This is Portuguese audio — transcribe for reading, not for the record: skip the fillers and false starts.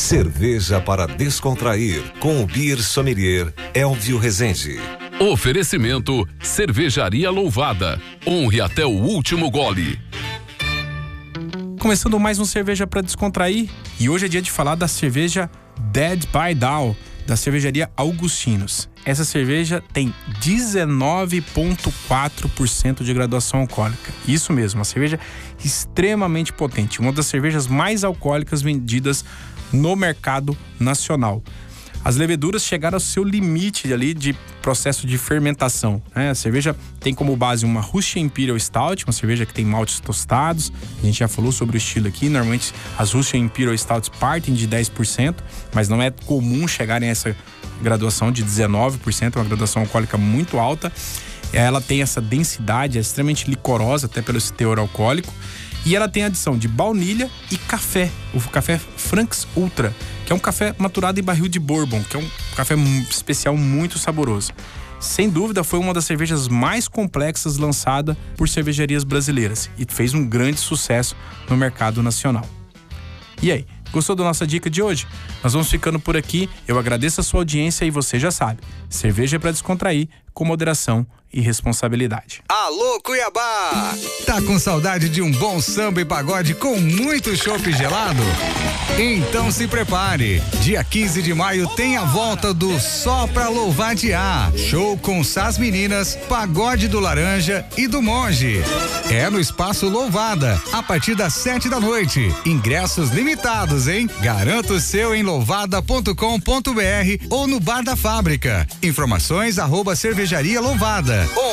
Cerveja para descontrair com o Beer Sommelier Elvio Rezende. Oferecimento Cervejaria Louvada. Honre até o último gole. Começando mais um Cerveja para Descontrair, e hoje é dia de falar da cerveja Dead by Down, da cervejaria Augustinos. Essa cerveja tem 19,4% de graduação alcoólica. Isso mesmo, uma cerveja extremamente potente, uma das cervejas mais alcoólicas vendidas no mercado nacional. As leveduras chegaram ao seu limite ali de processo de fermentação, né? A cerveja tem como base uma Russian Imperial Stout, uma cerveja que tem maltes tostados. A gente já falou sobre o estilo aqui. Normalmente as Russian Imperial Stouts partem de 10%, mas não é comum chegarem a essa graduação de 19%, uma graduação alcoólica muito alta. Ela tem essa densidade, é extremamente licorosa, até pelo esse teor alcoólico. E ela tem a adição de baunilha e café, o café Franks Ultra, que é um café maturado em barril de bourbon, que é um café especial muito saboroso. Sem dúvida, foi uma das cervejas mais complexas lançada por cervejarias brasileiras e fez um grande sucesso no mercado nacional. E aí, gostou da nossa dica de hoje? Nós vamos ficando por aqui. Eu agradeço a sua audiência e você já sabe, cerveja é para descontrair, com moderação e responsabilidade. Alô, Cuiabá! Tá com saudade de um bom samba e pagode com muito chopp gelado? Então se prepare. Dia 15 de maio tem a volta do Só Pra Louvar de A. Show com Sás Meninas, Pagode do Laranja e do Monge. É no Espaço Louvada, a partir das 7 da noite. Ingressos limitados, hein? Garanta o seu em louvada.com.br ou no Bar da Fábrica. Informações @cervejaria Louvada.